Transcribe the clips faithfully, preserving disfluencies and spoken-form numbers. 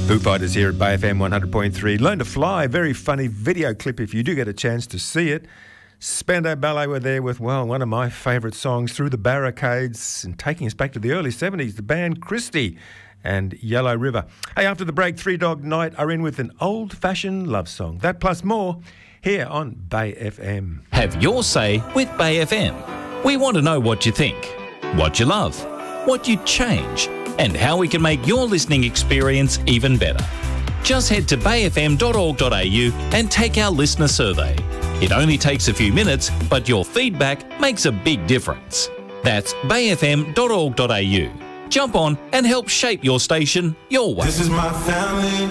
Foo Fighters here at Bay F M one hundred point three. Learn to Fly, very funny video clip if you do get a chance to see it. Spandau Ballet were there with, well, one of my favourite songs, Through the Barricades, and taking us back to the early seventies, the band Christie and Yellow River. Hey, after the break, Three Dog Night are in with an old-fashioned love song. That plus more here on Bay F M. Have your say with Bay F M. We want to know what you think, what you love, what you'd change, and how we can make your listening experience even better. Just head to bay f m dot org dot a u and take our listener survey. It only takes a few minutes, but your feedback makes a big difference. That's bay f m dot org dot a u. Jump on and help shape your station your way. This is my family,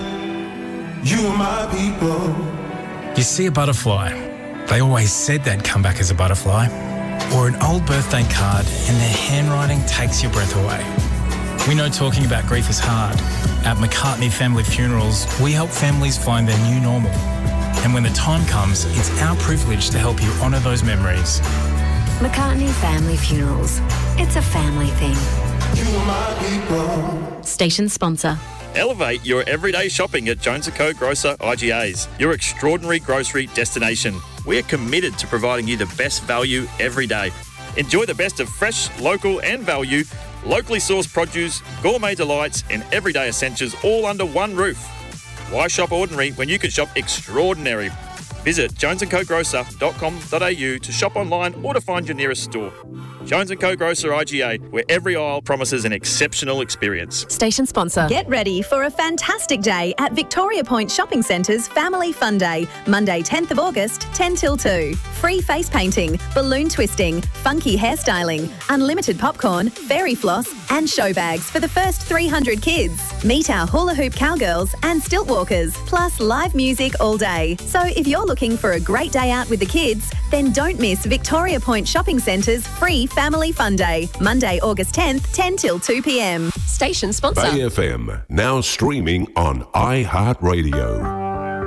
you are my people. You see a butterfly, they always said they'd come back as a butterfly. Or an old birthday card and their handwriting takes your breath away. We know talking about grief is hard. At McCartney Family Funerals, we help families find their new normal. And when the time comes, it's our privilege to help you honour those memories. McCartney Family Funerals. It's a family thing. You are my people. Station sponsor. Elevate your everyday shopping at Jones and Co Grocer I G As, your extraordinary grocery destination. We are committed to providing you the best value every day. Enjoy the best of fresh, local and value, locally sourced produce, gourmet delights and everyday essentials all under one roof. Why shop ordinary when you can shop extraordinary? Visit jones and co grocer dot com dot a u to shop online or to find your nearest store. Jones and Co Grocer I G A, where every aisle promises an exceptional experience. Station sponsor. Get ready for a fantastic day at Victoria Point Shopping Centre's Family Fun Day, Monday tenth of August, ten till two. Free face painting, balloon twisting, funky hairstyling, unlimited popcorn, fairy floss and show bags for the first three hundred kids. Meet our hula hoop cowgirls and stilt walkers, plus live music all day. So if you're looking for a great day out with the kids, then don't miss Victoria Point Shopping Centre's free Family Fun Day, Monday, August tenth, ten till two p m. Station sponsor. Bay F M, now streaming on iHeartRadio.